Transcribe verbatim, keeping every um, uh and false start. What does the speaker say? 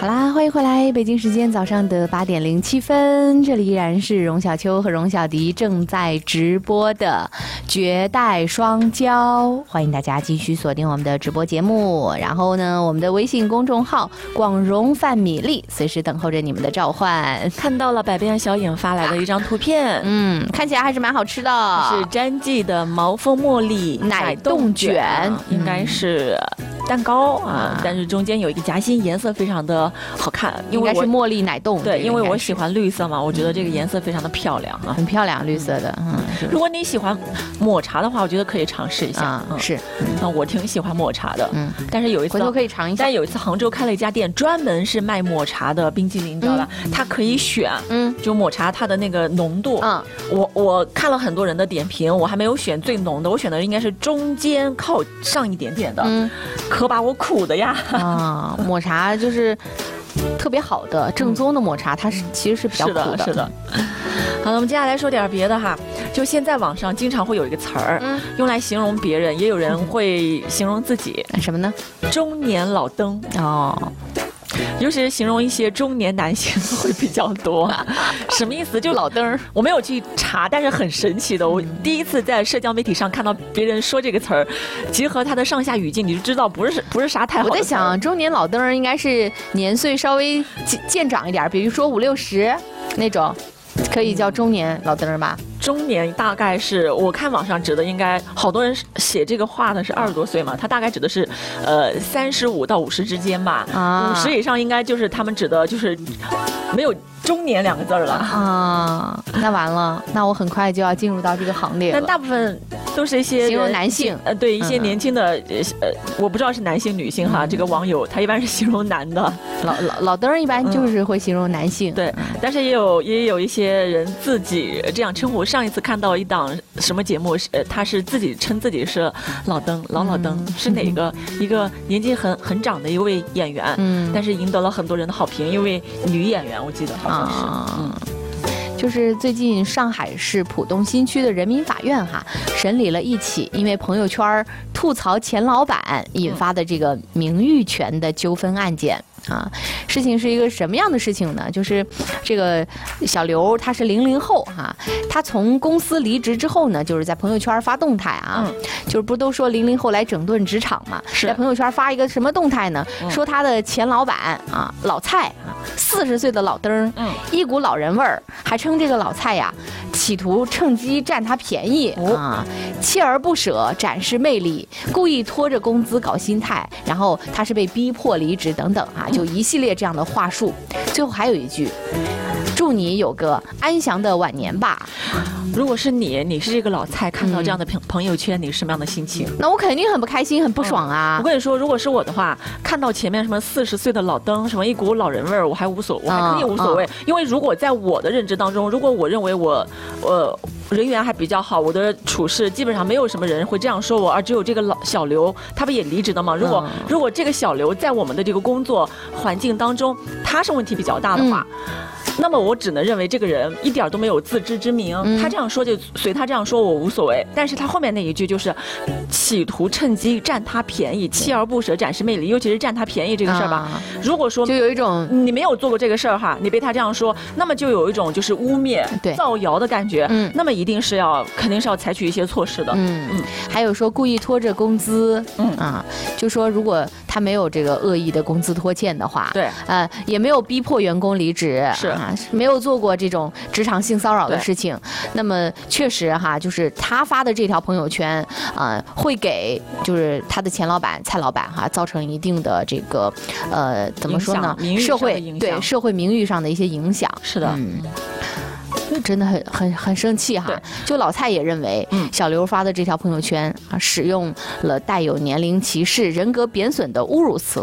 好啦，欢迎回来，北京时间早上的八点零七分，这里依然是荣小秋和荣小迪正在直播的绝代双骄，欢迎大家继续锁定我们的直播节目。然后呢，我们的微信公众号广荣范米粒随时等候着你们的召唤。 看到了百变小影发来的一张图片， 嗯，看起来还是蛮好吃的， 是詹记的毛峰茉莉奶冻卷， 应该是蛋糕啊，但是中间有一个夹心，颜色非常的好看， 应该是茉莉奶冻。 对，因为我喜欢绿色嘛，我觉得这个颜色非常的漂亮啊， 很漂亮，绿色的。嗯， 如果你喜欢抹茶的话，我觉得可以尝试一下。 嗯、是， 嗯，我挺喜欢抹茶的。嗯，但是有一次回头可以尝一下。 但有一次杭州开了一家店，专门是卖抹茶的冰淇淋，你知道吧？嗯、它可以选，嗯，就抹茶它的那个浓度。嗯，我我看了很多人的点评，我还没有选最浓的，我选的应该是中间靠上一点点的。嗯，可把我苦的呀。 啊，抹茶就是特别好的正宗的抹茶，它是其实是比较苦的。 是的，是的。好了，我们接下来说点别的哈。就现在网上经常会有一个词儿，嗯，用来形容别人，也有人会形容自己， 什么呢？ 中年老登哦。尤其是形容一些中年男性会比较多，什么意思？就老登儿， 我没有去查，但是很神奇的，我第一次在社交媒体上看到别人说这个词儿，结合它的上下语境，你就知道不是不是啥太好的。 我在想，中年老登儿应该是年岁稍微渐长一点，比如说五六十那种，可以叫中年老登儿吧？ 中年大概是我看网上指的，应该好多人写这个话的是二十多岁嘛，他大概指的是呃三十五到五十之间吧，五十以上应该就是他们指的就是没有中年两个字了啊。那完了，那我很快就要进入到这个行列了。 但大部分都是一些形容男性， 呃，对一些年轻的，呃，我不知道是男性女性哈，这个网友他一般是形容男的， 老老老登一般就是会形容男性， 对，但是也有也有一些人自己这样称呼。上一次看到一档什么节目，呃，他是自己称自己是老登，老老登，嗯、是哪个、嗯、一个年纪很很长的一位演员，嗯，但是赢得了很多人的好评，一位女演员，我记得好像是，啊、嗯。 就是最近上海市浦东新区的人民法院哈审理了一起因为朋友圈吐槽前老板引发的这个名誉权的纠纷案件。啊，事情是一个什么样的事情呢？就是这个小刘他是零零后哈、啊，他从公司离职之后呢，就是在朋友圈发动态啊，嗯、就是不都说零零后来整顿职场嘛？在朋友圈发一个什么动态呢？嗯、说他的前老板啊，老蔡啊，四十岁的老登，嗯，一股老人味儿，还称这个老蔡呀，企图趁机占他便宜、哦、啊，锲而不舍展示魅力，故意拖着工资搞心态，然后他是被逼迫离职等等啊。就一系列这样的话术，最后还有一句，祝你有个安详的晚年吧。 如果是你，你是这个老蔡，看到这样的朋朋友圈，你是什么样的心情？ 那我肯定很不开心，很不爽啊！ 嗯、我跟你说，如果是我的话，看到前面什么四十岁的老登，什么一股老人味儿，我还无所，我还肯定无所谓。嗯嗯、因为如果在我的认知当中，如果我认为我，呃。人缘还比较好，我的处事基本上没有什么人会这样说我，而只有这个老小刘，他不也离职了吗？如果、嗯、如果这个小刘在我们的这个工作环境当中，他是问题比较大的话。嗯那么我只能认为这个人一点都没有自知之明，嗯、他这样说就随他这样说，我无所谓。但是他后面那一句就是企图趁机占他便宜，锲而不舍展示魅力，尤其是占他便宜这个事儿吧。啊、如果说就有一种你没有做过这个事儿哈，你被他这样说，那么就有一种就是污蔑、造谣的感觉。嗯，那么一定是要肯定是要采取一些措施的。 嗯嗯，还有说故意拖着工资，嗯啊，就说如果他没有这个恶意的工资拖欠的话， 对， 呃，也没有逼迫员工离职， 是。 啊、没有做过这种职场性骚扰的事情，那么确实哈，就是他发的这条朋友圈啊、呃，会给就是他的前老板蔡老板哈造成一定的这个呃怎么说呢？社会对社会名誉上的一些影响。 是的，嗯。 真的很很很生气哈！就老蔡也认为，嗯、小刘发的这条朋友圈啊，使用了带有年龄歧视、人格贬损的侮辱词